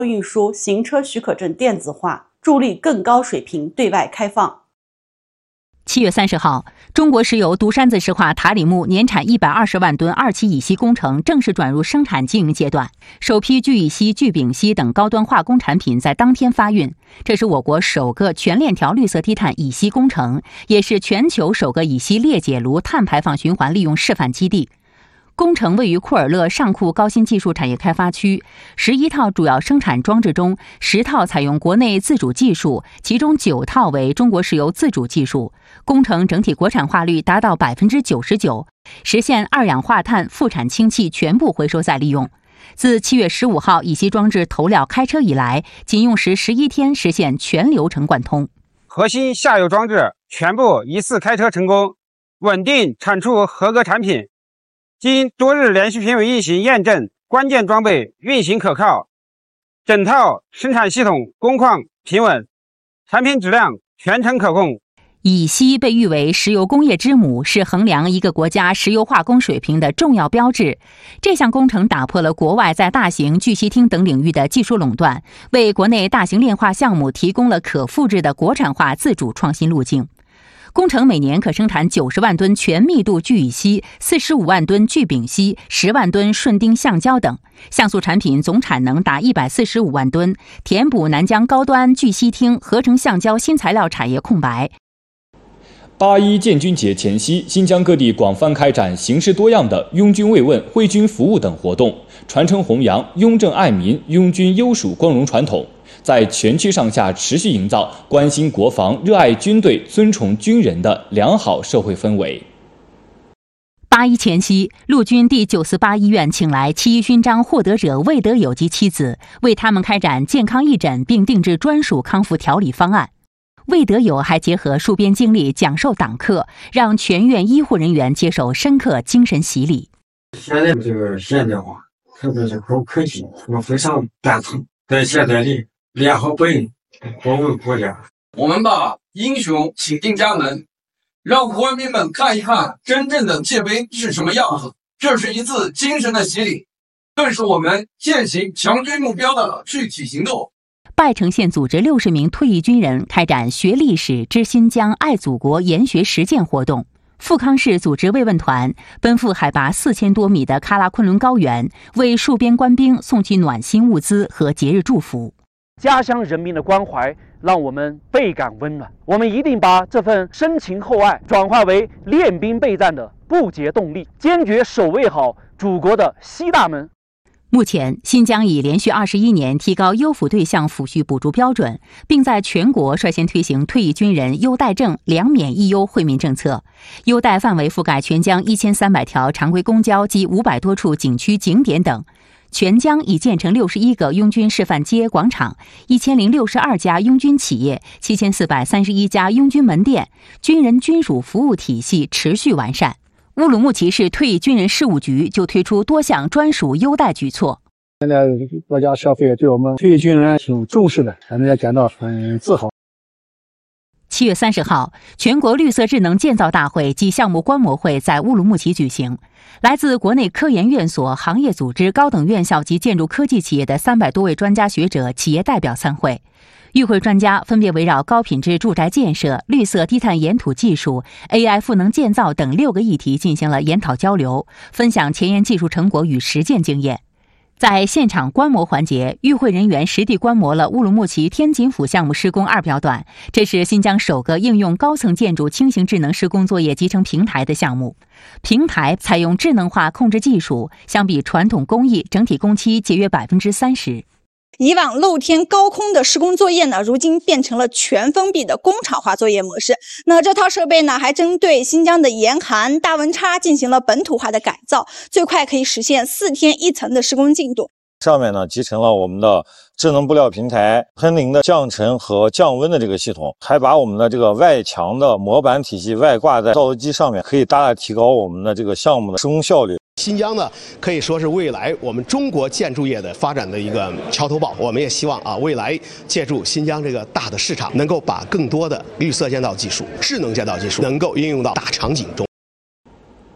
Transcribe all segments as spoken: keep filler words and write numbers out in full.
运输行车许可证电子化，助力更高水平对外开放。 七月三十号，中国石油独山子石化塔里木年产一百二十万吨二期乙烯工程正式转入生产经营阶段，首批聚乙烯、聚丙烯等高端化工产品在当天发运。这是我国首个全链条绿色低碳乙烯工程，也是全球首个乙烯裂解炉碳排放循环利用示范基地。工程位于库尔勒上库高新技术产业开发区，十一套主要生产装置中，十套采用国内自主技术，其中九套为中国石油自主技术。工程整体国产化率达到百分之九十九，实现二氧化碳、副产氢气全部回收再利用。自七月十五号乙烯装置投料开车以来，仅用时十一天实现全流程贯通。 核心下游装置全部一次开车成功，稳定产出合格产品。经多日连续平稳运行验证，关键装备运行可靠，整套生产系统工况平稳，产品质量全程可控。 乙烯被誉为石油工业之母，是衡量一个国家石油化工水平的重要标志。这项工程打破了国外在大型聚烯烃等领域的技术垄断，为国内大型炼化项目提供了可复制的国产化自主创新路径。工程每年可生产九十万吨全密度聚乙烯、四十五万吨聚丙烯、十万吨顺丁橡胶等，像素产品总产能达一百四十五万吨，填补南疆高端聚烯烃、合成橡胶新材料产业空白。 八一建军节前夕，新疆各地广泛开展形式多样的拥军慰问、惠军服务等活动，传承弘扬拥政爱民、拥军优属光荣传统，在全区上下持续营造关心国防、热爱军队、尊崇军人的良好社会氛围。 八一前夕，陆军第九四八医院请来七一勋章获得者魏德友及妻子，为他们开展健康义诊，并定制专属康复调理方案。魏德友还结合戍边经历讲授党课，让全院医护人员接受深刻精神洗礼。 现在这个现代化，特别是高科技，我非常赞同，在现在里练好本，保卫国家。 我们把英雄请进家门，让国民们看一看真正的界碑是什么样子。这是一次精神的洗礼，更是我们践行强军目标的具体行动。 拜城县组织六十名退役军人开展学历史、知新疆、爱祖国研学实践活动。富康市组织慰问团奔赴海拔四千多米的喀拉昆仑高原，为戍边官兵送去暖心物资和节日祝福。 家乡人民的关怀让我们倍感温暖，我们一定把这份深情厚爱转化为练兵备战的不竭动力，坚决守卫好祖国的西大门。 目前，新疆已连续二十一年提高优抚对象抚恤补助标准，并在全国率先推行退役军人优待证两免一优惠民政策。优待范围覆盖全疆一千三百条常规公交及五百多处景区景点等。全疆已建成六十一个拥军示范街广场，一千零六十二家拥军企业，七千四百三十一家拥军门店，军人军属服务体系持续完善。乌鲁木齐市退役军人事务局就推出多项专属优待举措。 现在国家社会对我们退役军人挺重视的，让大家感到很自豪。 七月三十号，全国绿色智能建造大会及项目观摩会在乌鲁木齐举行。来自国内科研院所、行业组织、高等院校及建筑科技企业的三百多位专家学者、企业代表参会。与会专家分别围绕高品质住宅建设、绿色低碳岩土技术、A I 赋能建造等六个议题进行了研讨交流，分享前沿技术成果与实践经验。在现场观摩环节，与会人员实地观摩了乌鲁木齐天锦府项目施工二标段，这是新疆首个应用高层建筑轻型智能施工作业集成平台的项目。平台采用智能化控制技术，相比传统工艺，整体工期节约百分之三十。 以往露天高空的施工作业呢，如今变成了全封闭的工厂化作业模式。那这套设备呢，还针对新疆的严寒、大温差进行了本土化的改造，最快可以实现四天一层的施工进度。 上面呢集成了我们的智能布料平台、喷淋的降尘和降温的这个系统，还把我们的这个外墙的模板体系外挂在造油机上面，可以大大提高我们的这个项目的施工效率。 新疆呢，可以说是未来我们中国建筑业的发展的一个桥头堡。我们也希望啊，未来借助新疆这个大的市场，能够把更多的绿色建造技术、智能建造技术能够应用到大场景中。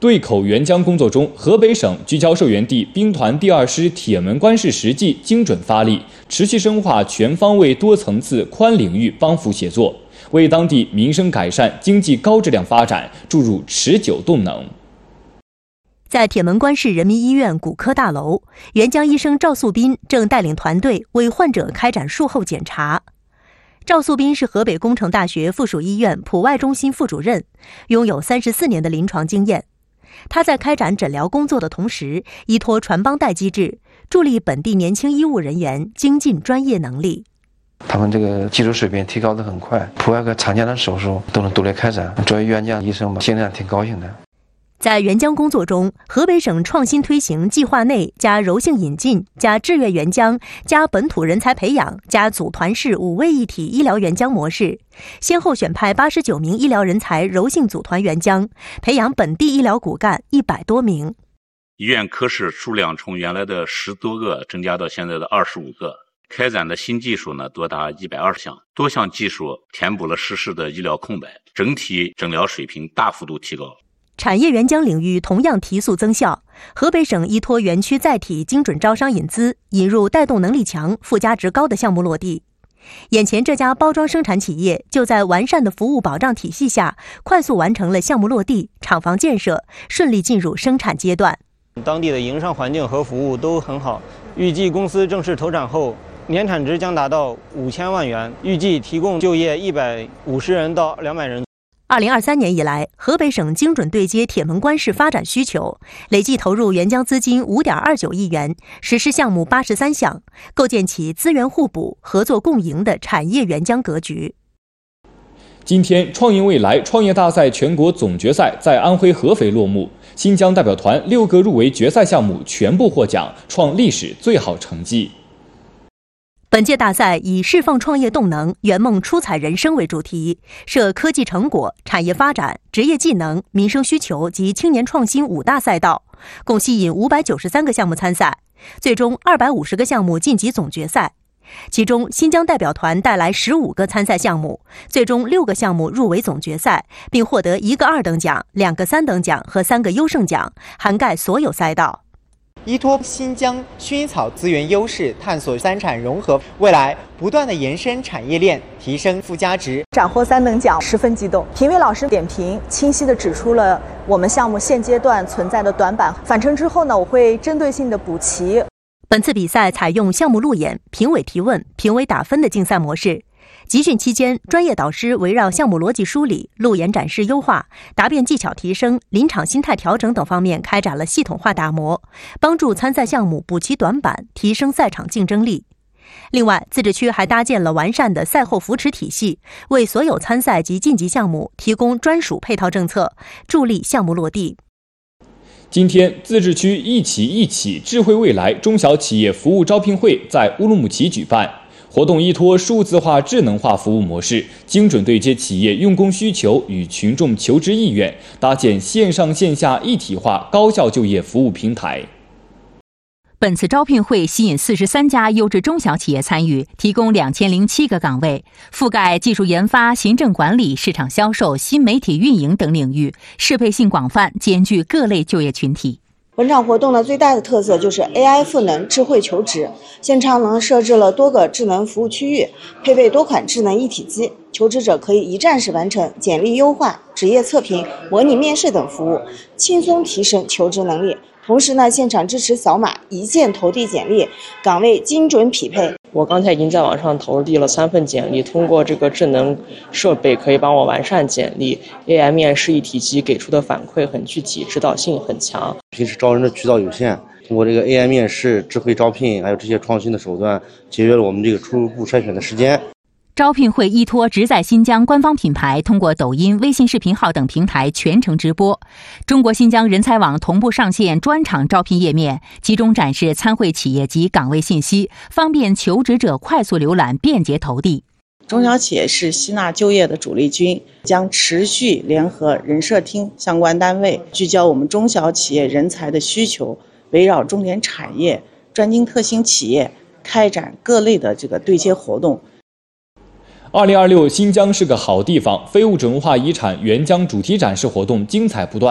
对口援疆工作中，河北省聚焦受援地兵团第二师铁门关市实际精准发力，持续深化全方位、多层次、宽领域帮扶协作，为当地民生改善、经济高质量发展注入持久动能。 在铁门关市人民医院骨科大楼，援疆医生赵素斌正带领团队为患者开展术后检查。赵素斌是河北工程大学附属医院普外中心副主任，拥有三十四年的临床经验。他在开展诊疗工作的同时，依托传帮带机制，助力本地年轻医务人员精进专业能力。 他们这个技术水平提高得很快，普外和常见的手术都能独立开展。作为援疆医生嘛，心里上挺高兴的。 在援疆工作中，河北省创新推行计划内加柔性引进加志愿援疆加本土人才培养加组团式五位一体医疗援疆模式，先后选派八十九名医疗人才柔性组团援疆，培养本地医疗骨干一百多名。 医院科室数量从原来的十多个增加到现在的二十五个，开展的新技术呢多达一百二十项，多项技术填补了实施的医疗空白，整体诊疗水平大幅度提高。 产业援疆领域同样提速增效，河北省依托园区载体精准招商引资，引入带动能力强、附加值高的项目落地。眼前这家包装生产企业就在完善的服务保障体系下，快速完成了项目落地、厂房建设，顺利进入生产阶段。 当地的营商环境和服务都很好，预计公司正式投产后，年产值将达到五千万元，预计提供就业一百五十人到两百人。 二零二三年以来，河北省精准对接铁门关市发展需求，累计投入援疆资金五点二九亿元，实施项目八十三项，构建起资源互补、合作共赢的产业援疆格局。 今天，创赢未来创业大赛全国总决赛在安徽合肥落幕，新疆代表团六个入围决赛项目全部获奖，创历史最好成绩。 本届大赛以释放创业动能、圆梦出彩人生为主题，设科技成果、产业发展、职业技能、民生需求及青年创新五大赛道，共吸引五百九十三个项目参赛，最终二百五十个项目晋级总决赛。其中，新疆代表团带来十五个参赛项目，最终六个项目入围总决赛，并获得一个二等奖、两个三等奖和三个优胜奖，涵盖所有赛道。 依托新疆薰衣草资源优势，探索三产融合，未来不断的延伸产业链，提升附加值。 斩获三等奖，十分激动。评委老师点评清晰地指出了我们项目现阶段存在的短板，返程之后呢，我会针对性的补齐。 本次比赛采用项目路演、评委提问、评委打分的竞赛模式。集训期间，专业导师围绕项目逻辑梳理、路演展示优化、答辩技巧提升、临场心态调整等方面开展了系统化打磨，帮助参赛项目补齐短板，提升赛场竞争力。另外，自治区还搭建了完善的赛后扶持体系，为所有参赛及晋级项目提供专属配套政策，助力项目落地。 今天，自治区一起一起智慧未来中小企业服务招聘会在乌鲁木齐举办。活动依托数字化、智能化服务模式，精准对接企业用工需求与群众求职意愿，搭建线上线下一体化高效就业服务平台。 本次招聘会吸引四十三家优质中小企业参与，提供两千零七个岗位，覆盖技术研发、行政管理、市场销售、新媒体运营等领域，适配性广泛，兼具各类就业群体。 本场活动呢，最大的特色就是 A I 赋能智慧求职。现场呢设置了多个智能服务区域，配备多款智能一体机，求职者可以一站式完成简历优化、职业测评、模拟面试等服务，轻松提升求职能力。同时呢，现场支持扫码一键投递简历，岗位精准匹配。 我刚才已经在网上投递了三份简历，通过这个智能设备可以帮我完善简历 ，A I 面试一体机给出的反馈很具体，指导性很强。 平时招人的渠道有限，通过这个 A I 面试、智慧招聘，还有这些创新的手段，节约了我们这个初步筛选的时间。 招聘会依托直在新疆官方品牌，通过抖音、微信视频号等平台全程直播。中国新疆人才网同步上线专场招聘页面，集中展示参会企业及岗位信息，方便求职者快速浏览，便捷投递。 中小企业是吸纳就业的主力军，将持续联合人社厅相关单位，聚焦我们中小企业人才的需求，围绕重点产业、专精特新企业，开展各类的这个对接活动。 二零二六新疆是个好地方非物质文化遗产援疆主题展示活动精彩不断。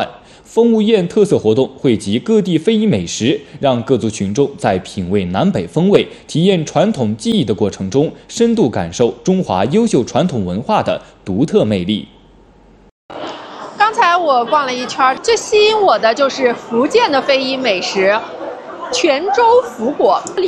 风物宴特色活动汇集各地非遗美食，让各族群众在品味南北风味、体验传统技艺的过程中，深度感受中华优秀传统文化的独特魅力。 刚才我逛了一圈，最吸引我的就是福建的非遗美食——泉州福果。